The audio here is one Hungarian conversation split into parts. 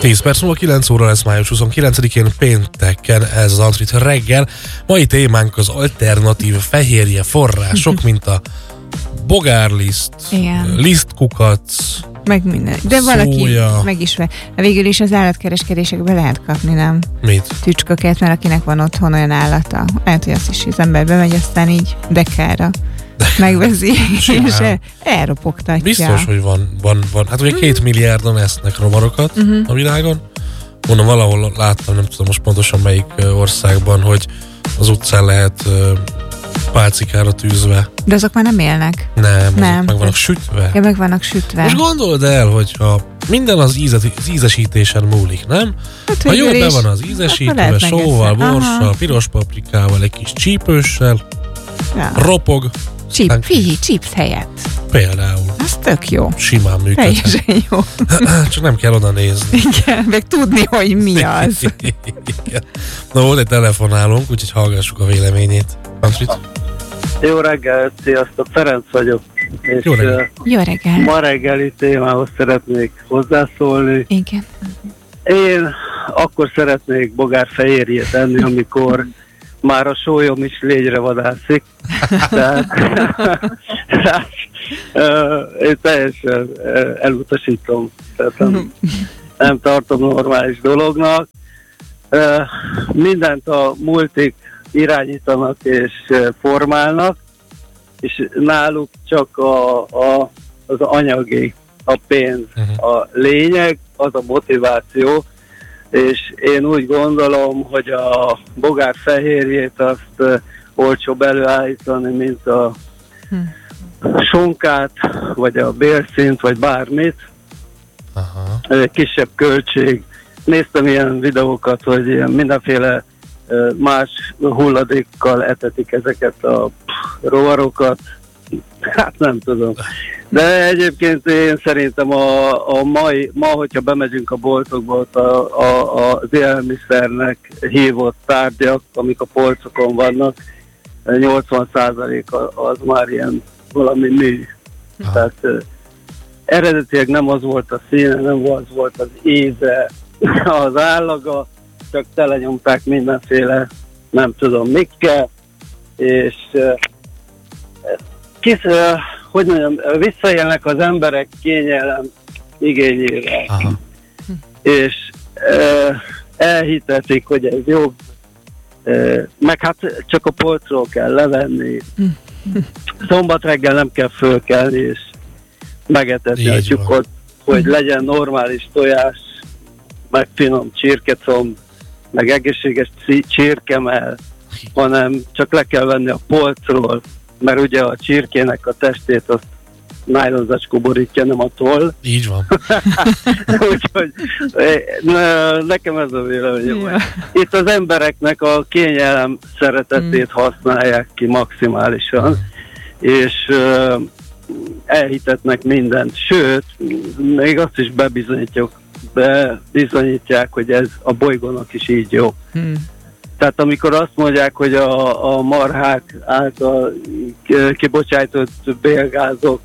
10 perc múlva 9 óra lesz május 29-én pénteken ez az Antrit reggel. Mai témánk az alternatív fehérje források, mint a bogárliszt, lisztkukac, meg minden. De valaki meg is végül is az állatkereskedésekbe lehet kapni, nem? Mit? Tücsköket, mert akinek van otthon olyan állata. Lehet, hogy azt is az ember bemegy, aztán így dekára megveszi, és elropogtatja. Biztos, hogy van. Hát ugye 2 milliárdan esznek rovarokat a világon. Mondom, valahol láttam, nem tudom most pontosan melyik országban, hogy az utcán lehet pálcikára tűzve. De azok már nem élnek. Nem. Meg vannak sütve. Ja, meg vannak sütve. Most gondold el, hogyha minden az ízesítésen múlik, nem? Hát, ha jó be van az ízesítve, sóval, borssal, piros paprikával, egy kis csípőssel, ropog. Chips helyett. Például. Az tök jó. Simán működhet. Teljesen jó. Csak nem kell oda nézni. Igen, meg tudni, hogy mi az. Igen. Na, volt egy telefonálónk, úgyhogy hallgassuk a véleményét. Antrit? Jó reggel, sziasztok, Ferenc vagyok. És Jó reggel. Ma reggeli témához szeretnék hozzászólni. Igen. Én akkor szeretnék bogárfehérjét enni, amikor már a sólyom is légyre vadászik. Tehát én teljesen elutasítom. Tehát nem tartom normális dolognak. Mindent a multik irányítanak és formálnak, és náluk csak az anyagi, a pénz a lényeg, az a motiváció, és én úgy gondolom, hogy a bogárfehérjét azt olcsóbb előállítani, mint a sonkát, vagy a bélszint, vagy bármit. Aha. Kisebb költség. Néztem ilyen videókat, hogy ilyen mindenféle más hulladékkal etetik ezeket a rovarokat. Hát nem tudom. De egyébként én szerintem ma, hogyha bemegyünk a boltokba, az élelmiszernek hívott tárgyak, amik a polcokon vannak, 80% az már ilyen valami mű. Tehát eredetileg nem az volt a színe, nem az volt az íze, az állaga, csak telenyomták mindenféle, nem tudom mikkel, és hogy mondjam, visszaélnek az emberek kényelem igényével. Aha. És elhitetik, hogy ez jobb, meg hát csak a polcról kell levenni. Szombat reggel nem kell fölkelni, és megetetni a tyúkot, hogy legyen normális tojás, meg finom csirkecomb, meg egészséges csirkemell, hanem csak le kell venni a polcról, mert ugye a csirkének a testét azt nájlonzacskó borítja, nem a toll. Így van. Úgyhogy nekem ez a véleményem. Itt az embereknek a kényelem szeretetét használják ki maximálisan, és elhitetnek mindent. Sőt, még azt is bebizonyítják, hogy ez a bolygónak is így jó. Tehát amikor azt mondják, hogy a marhák által kibocsájtott bélgázok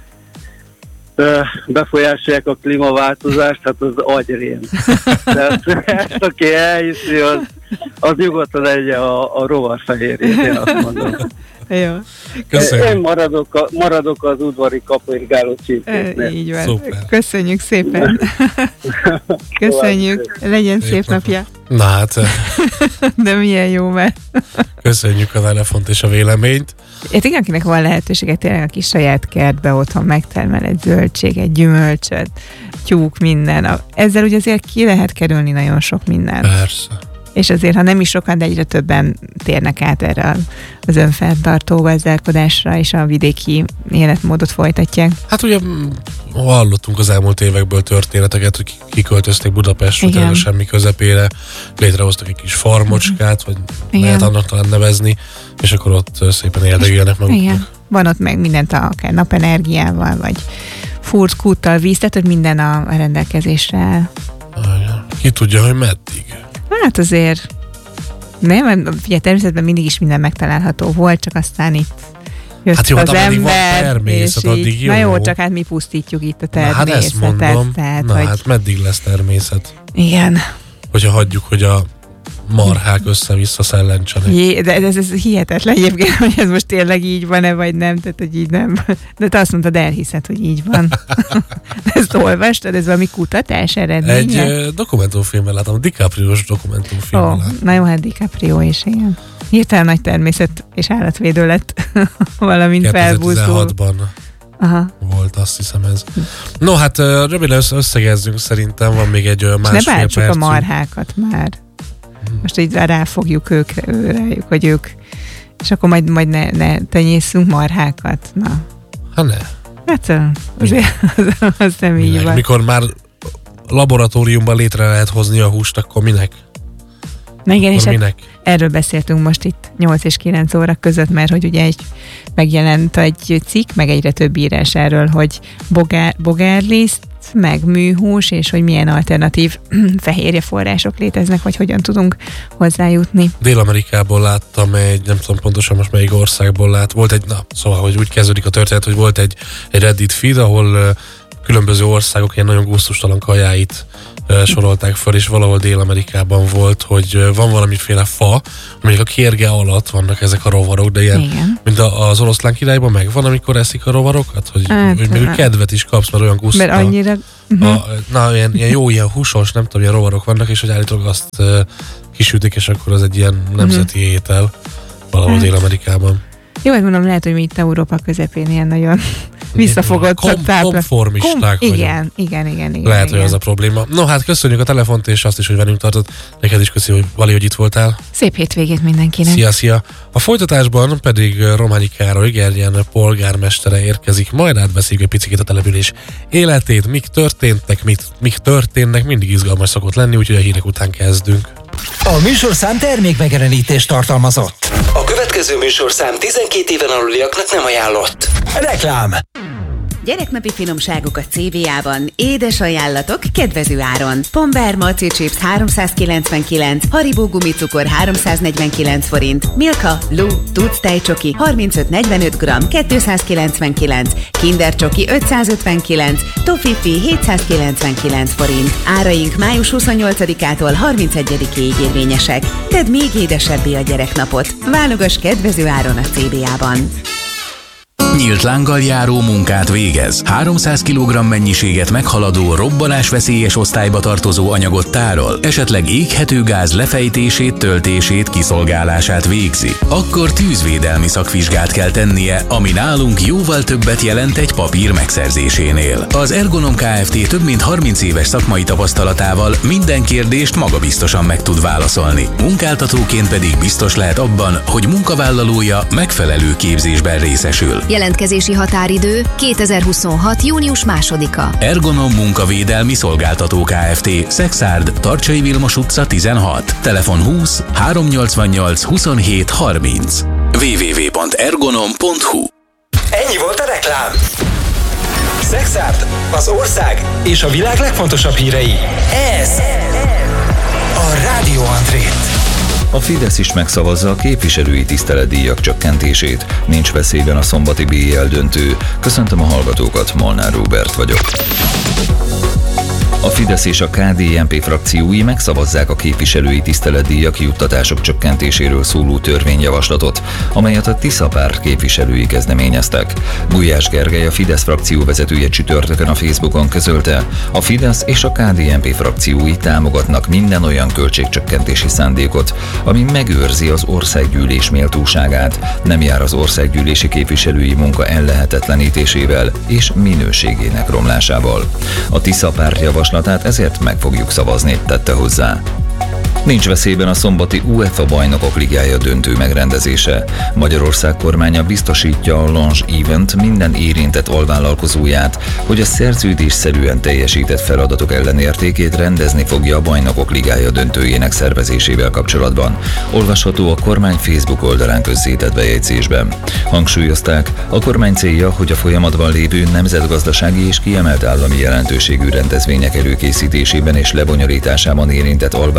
befolyásolják a klímaváltozást, hát az agyrém. Tehát ezt, aki elhiszi, az nyugodtan egye a rovarfehérjét, én azt mondom. Jó. Én maradok az udvari kapirgáló csirkéknél. Így van. Szuper. Köszönjük szépen. Köszönjük. Legyen szép napja. Na hát. De milyen jó, mert... Köszönjük a telefont és a véleményt. Hát igen, akinek van lehetősége tényleg a kis saját kertbe otthon megtermel egy zöldséget, gyümölcsöt, tyúk, minden. Ezzel ugye azért ki lehet kerülni nagyon sok mindent. Persze. És azért, ha nem is sokan, de egyre többen térnek át erre az önfenntartó gazdálkodásra, és a vidéki életmódot folytatják. Hát ugye hallottunk az elmúlt évekből történeteket, hogy kiköltözték Budapestről, tényleg semmi közepére, létrehoztak egy kis farmocskát, vagy lehet annak talán nevezni, és akkor ott szépen érdegüljenek maguknak. Igen. Van ott meg mindent akár napenergiával, vagy furt kúttal, víz, tehát hogy minden a rendelkezésre. Ki tudja, hogy meddig? Hát azért nem, ugye természetben mindig is minden megtalálható volt, csak aztán itt jött hát jó, az hát ember, van természet, addig jó. Na jó, csak hát mi pusztítjuk itt a természetet. Hát ezt mondom. Tehát, na hát meddig lesz természet? Igen. Hogyha hagyjuk, hogy a marhák össze-vissza szellentsenek. De ez hihetetlen egyébként, hogy ez most tényleg így van-e, vagy nem, tehát hogy így nem. De te azt mondtad, elhiszed, hogy így van. Ezt olvastad, ez valami kutatás eredménye? Egy dokumentumfilmben láttam, DiCaprio-s dokumentumfilmben láttam. Na jó, hát DiCaprio is, igen. Hirtelen nagy természet és állatvédő lett, valamint felbúzó. 2016-ban volt, azt hiszem ez. No, hát röviden összegezzünk, szerintem van még egy másfél percünk. Ne bántsuk a marhákat már. Most így ráfogjuk rájuk, hogy ők, és akkor majd ne tenyészünk marhákat. Na. Hát ne. Hát azért az nem így van. Mikor már laboratóriumban létre lehet hozni a húst, akkor minek? Na igen, és minek? Erről beszéltünk most itt 8 és 9 óra között, mert hogy ugye megjelent egy cikk, meg egyre több írás erről, hogy bogárliszt, meg műhús, és hogy milyen alternatív fehérjeforrások léteznek, vagy hogyan tudunk hozzájutni. Dél-Amerikából láttam nem tudom pontosan most melyik országból volt egy, szóval, hogy úgy kezdődik a történet, hogy volt egy Reddit feed, ahol különböző országok ilyen nagyon gusztustalan kajáit sorolták föl, és valahol Dél-Amerikában volt, hogy van valamiféle fa, amelyik a kérge alatt vannak ezek a rovarok, de ilyen, mint az Oroszlán királyban megvan, amikor eszik a rovarokat, hogy még kedvet is kapsz, mert olyan gusztustalan. Mert annyira... ilyen jó, ilyen húsos, nem tudom, ilyen rovarok vannak, és hogy állítólag azt kisütik, és akkor az egy ilyen nemzeti étel valahol Dél-Amerikában. Jó, hogy mondom, lehet, hogy mi itt Európa közepén ilyen nagyon visszafogott konformisták vagyunk. Igen. Lehet, hogy az a probléma. No, hát köszönjük a telefont, és azt is, hogy velünk tartott. Neked is köszi, Vali, hogy itt voltál. Szép hétvégét mindenkinek. Szia. A folytatásban pedig Rományi Károly Gergyen polgármestere érkezik, majd átbeszéljük egy picit a település életét, mik történnek, mindig izgalmas szokott lenni, úgyhogy a hírek után kezdünk. A műsorszám termékmegjelenítést tartalmazott. A következő műsorszám 12 éven aluliaknak nem ajánlott. Reklám. Gyereknapi finomságok a CVA-ban, édes ajánlatok kedvező áron. Pombear Maci Chips 399, Haribo gumicukor 349 forint, Milka, Lu, Tuc tejcsoki 35-45 g 299, Kinder csoki 559, Toffifee 799 forint. Áraink május 28-ától 31-ig érvényesek. Tedd még édesebbé a gyereknapot. Válogass kedvező áron a CVA-ban. Nyílt lánggal járó munkát végez. 300 kg mennyiséget meghaladó, robbanásveszélyes osztályba tartozó anyagot tárol, esetleg éghető gáz lefejtését, töltését, kiszolgálását végzi. Akkor tűzvédelmi szakvizsgát kell tennie, ami nálunk jóval többet jelent egy papír megszerzésénél. Az Ergonom Kft. Több mint 30 éves szakmai tapasztalatával minden kérdést magabiztosan meg tud válaszolni. Munkáltatóként pedig biztos lehet abban, hogy munkavállalója megfelelő képzésben részesül. Jelentkezési határidő 2026. június 2-a. Ergonom Munkavédelmi Szolgáltató Kft. Szexárd, Tarcsai Vilmos utca 16. Telefon 20 388 27 30. www.ergonom.hu. Ennyi volt a reklám. Szexárd, az ország és a világ legfontosabb hírei. Ez a Rádió Andrét. A Fidesz is megszavazza a képviselői tiszteletdíjak csökkentését. Nincs veszélyben a szombati BL döntő. Köszöntöm a hallgatókat, Molnár Róbert vagyok. A Fidesz és a KDNP frakciói megszavazzák a képviselői tiszteletdíjak juttatások csökkentéséről szóló törvényjavaslatot, amelyet a Tisza párt képviselői kezdeményeztek. Gulyás Gergely, a Fidesz frakció vezetője csütörtökön a Facebookon közölte, a Fidesz és a KDNP frakciói támogatnak minden olyan költségcsökkentési szándékot, ami megőrzi az országgyűlés méltóságát, nem jár az országgyűlési képviselői munka ellehetetlenítésével és minőségének romlásával. A Tisza párt javaslatát ezért meg fogjuk szavazni, tette hozzá. Nincs veszélyben a szombati UEFA Bajnokok Ligája döntő megrendezése. Magyarország kormánya biztosítja a Launch Event minden érintett alvállalkozóját, hogy a szerződésszerűen teljesített feladatok ellenértékét rendezni fogja a Bajnokok Ligája döntőjének szervezésével kapcsolatban. Olvasható a kormány Facebook oldalán közzétett bejegyzésben. Hangsúlyozták, a kormány célja, hogy a folyamatban lévő nemzetgazdasági és kiemelt állami jelentőségű rendezvények előkészítésében és lebonyolításában érintett alvállalkozók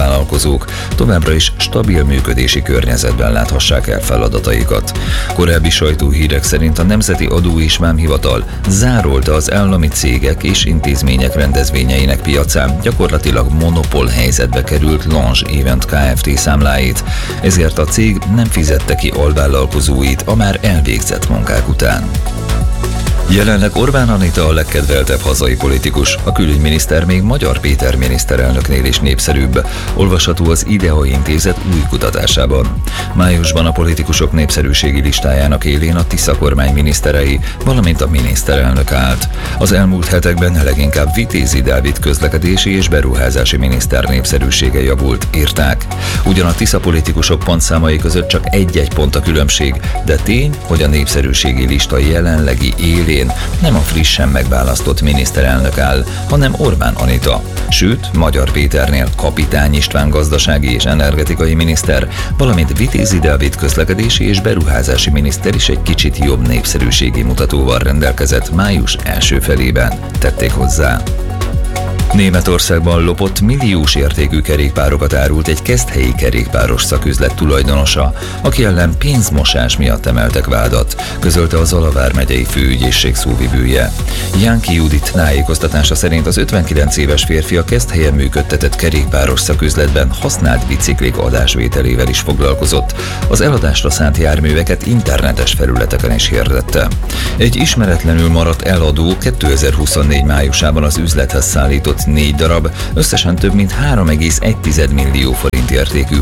szolgáltatók továbbra is stabil működési környezetben láthassák el feladataikat. Korábbi sajtóhírek szerint a Nemzeti Adó és Vámhivatal zárolta az állami cégek és intézmények rendezvényeinek piacán gyakorlatilag monopól helyzetbe került Lange Event Kft. Számláit, ezért a cég nem fizette ki alvállalkozóit a már elvégzett munkák után. Jelenleg Orbán Anita a legkedveltebb hazai politikus, a külügyminiszter még Magyar Péter miniszterelnöknél is népszerűbb, olvasható az IDEA Intézet új kutatásában. Májusban a politikusok népszerűségi listájának élén a Tisza kormány miniszterei, valamint a miniszterelnök állt. Az elmúlt hetekben leginkább Vitézi Dávid közlekedési és beruházási miniszter népszerűsége javult, írták. Ugyan a Tisza politikusok pontszámai között csak egy-egy pont a különbség, de tény, hogy a népszerűségi lista jelenlegi élén nem a frissen megválasztott miniszterelnök áll, hanem Orbán Anita. Sőt, Magyar Péternél Kapitány István gazdasági és energetikai miniszter, valamint Vitézi Dávid közlekedési és beruházási miniszter is egy kicsit jobb népszerűségi mutatóval rendelkezett május első felében, tették hozzá. Németországban lopott milliós értékű kerékpárokat árult egy keszthelyi kerékpáros szaküzlet tulajdonosa, aki ellen pénzmosás miatt emeltek vádat, közölte a Zala vármegyei főügyészség szóvivője. Jánki Judit tájékoztatása szerint az 59 éves férfi a Keszthelyen működtetett kerékpáros szaküzletben használt biciklik adásvételével is foglalkozott. Az eladásra szánt járműveket internetes felületeken is hirdette. Egy ismeretlenül maradt eladó 2024 májusában az üzlethez szállított 4 darab, összesen több mint 3,1 millió forint értékű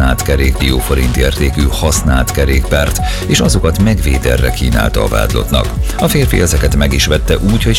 használt kerékpárt, és azokat megvételre kínálta a vádlottnak. A férfi ezeket meg is vette úgy, hogy